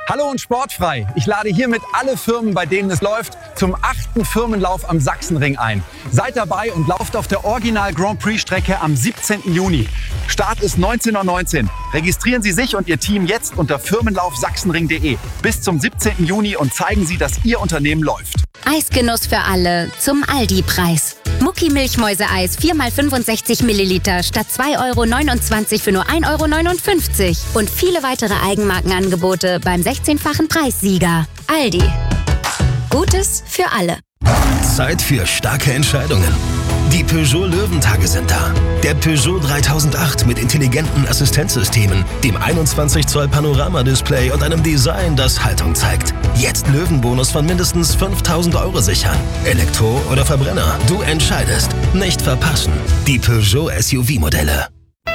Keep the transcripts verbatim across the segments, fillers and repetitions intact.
Hallo und sportfrei. Ich lade hiermit alle Firmen, bei denen es läuft, zum achten Firmenlauf am Sachsenring ein. Seid dabei und lauft auf der Original Grand Prix Strecke am siebzehnten Juni. Start ist neunzehn Uhr neunzehn. Registrieren Sie sich und Ihr Team jetzt unter firmenlauf sachsenring punkt de bis zum siebzehnten Juni und zeigen Sie, dass Ihr Unternehmen läuft. Eisgenuss für alle zum Aldi-Preis. Mucki Milchmäuse-Eis vier mal fünfundsechzig Milliliter statt zwei Euro neunundzwanzig für nur ein Euro neunundfünfzig. Und viele weitere Eigenmarkenangebote beim sechzehnfachen Preissieger. Aldi. Gutes für alle. Zeit für starke Entscheidungen. Die Peugeot Löwentage sind da. Der Peugeot dreitausendacht mit intelligenten Assistenzsystemen, dem einundzwanzig Zoll Panoramadisplay und einem Design, das Haltung zeigt. Jetzt Löwenbonus von mindestens fünftausend Euro sichern. Elektro oder Verbrenner, du entscheidest. Nicht verpassen. Die Peugeot S U V-Modelle.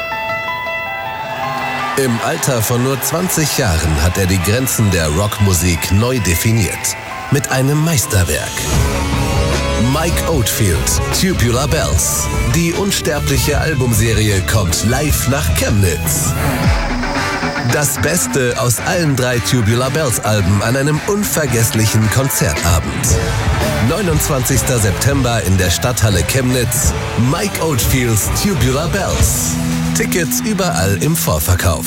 Im Alter von nur zwanzig Jahren hat er die Grenzen der Rockmusik neu definiert. Mit einem Meisterwerk. Mike Oldfield, Tubular Bells. Die unsterbliche Albumserie kommt live nach Chemnitz. Das Beste aus allen drei Tubular Bells Alben an einem unvergesslichen Konzertabend. neunundzwanzigster September in der Stadthalle Chemnitz. Mike Oldfields Tubular Bells. Tickets überall im Vorverkauf.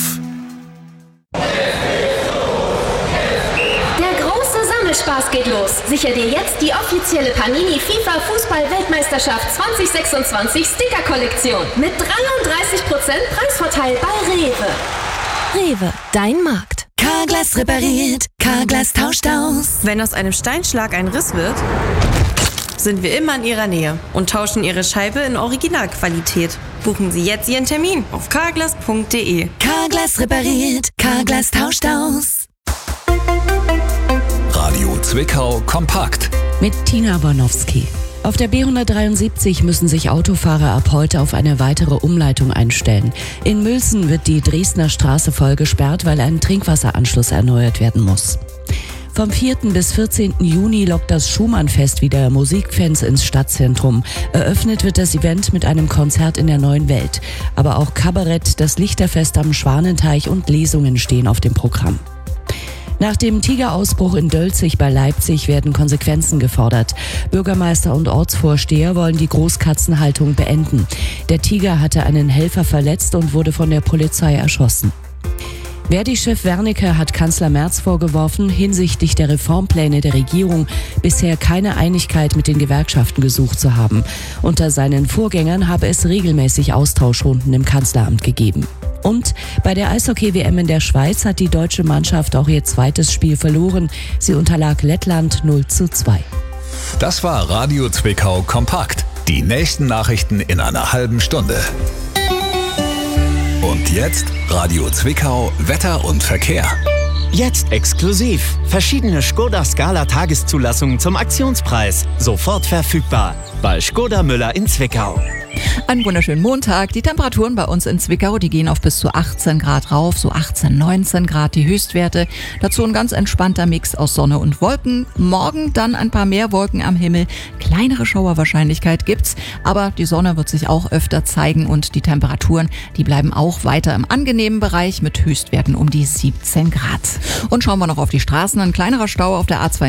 Spaß geht los. Sicher dir jetzt die offizielle Panini FIFA Fußball-Weltmeisterschaft zwanzig sechsundzwanzig Sticker-Kollektion mit dreiunddreißig Prozent Preisvorteil bei Rewe. Rewe, dein Markt. Carglass repariert, Carglass tauscht aus. Wenn aus einem Steinschlag ein Riss wird, sind wir immer in Ihrer Nähe und tauschen Ihre Scheibe in Originalqualität. Buchen Sie jetzt Ihren Termin auf carglass punkt de. Carglass repariert, Carglass tauscht aus. Radio Zwickau kompakt. Mit Tina Bornowski. Auf der B hundertdreiundsiebzig müssen sich Autofahrer ab heute auf eine weitere Umleitung einstellen. In Mülsen wird die Dresdner Straße voll gesperrt, weil ein Trinkwasseranschluss erneuert werden muss. Vom vierten bis vierzehnten Juni lockt das Schumann-Fest wieder Musikfans ins Stadtzentrum. Eröffnet wird das Event mit einem Konzert in der Neuen Welt. Aber auch Kabarett, das Lichterfest am Schwanenteich und Lesungen stehen auf dem Programm. Nach dem Tigerausbruch in Dölzig bei Leipzig werden Konsequenzen gefordert. Bürgermeister und Ortsvorsteher wollen die Großkatzenhaltung beenden. Der Tiger hatte einen Helfer verletzt und wurde von der Polizei erschossen. Verdi-Chef Wernicke hat Kanzler Merz vorgeworfen, hinsichtlich der Reformpläne der Regierung bisher keine Einigkeit mit den Gewerkschaften gesucht zu haben. Unter seinen Vorgängern habe es regelmäßig Austauschrunden im Kanzleramt gegeben. Und bei der Eishockey-W M in der Schweiz hat die deutsche Mannschaft auch ihr zweites Spiel verloren. Sie unterlag Lettland null zu zwei. Das war Radio Zwickau kompakt. Die nächsten Nachrichten in einer halben Stunde. Und jetzt Radio Zwickau, Wetter und Verkehr. Jetzt exklusiv. Verschiedene Skoda Scala Tageszulassungen zum Aktionspreis. Sofort verfügbar. Bei Skoda Müller in Zwickau. Einen wunderschönen Montag. Die Temperaturen bei uns in Zwickau, die gehen auf bis zu achtzehn Grad rauf, so achtzehn, neunzehn Grad die Höchstwerte. Dazu ein ganz entspannter Mix aus Sonne und Wolken. Morgen dann ein paar mehr Wolken am Himmel. Kleinere Schauerwahrscheinlichkeit gibt's, aber die Sonne wird sich auch öfter zeigen und die Temperaturen, die bleiben auch weiter im angenehmen Bereich mit Höchstwerten um die siebzehn Grad. Und schauen wir noch auf die Straßen. Ein kleinerer Stau auf der A zwei